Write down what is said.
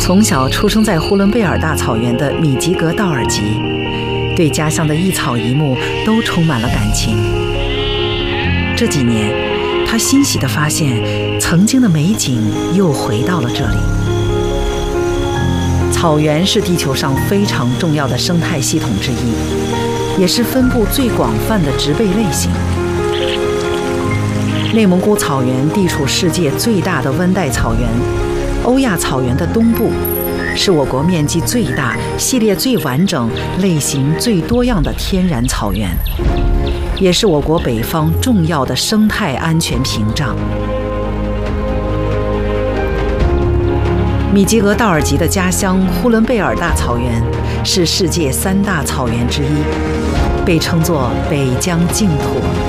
从小出生在呼伦贝尔大草原的米吉格道尔吉，对家乡的一草一木都充满了感情。这几年，他欣喜地发现，曾经的美景又回到了这里。草原是地球上非常重要的生态系统之一，也是分布最广泛的植被类型。内蒙古草原地处世界最大的温带草原欧亚草原的东部，是我国面积最大、系列最完整、类型最多样的天然草原，也是我国北方重要的生态安全屏障。米吉格道尔吉的家乡呼伦贝尔大草原是世界3大草原之一，被称作北疆净土。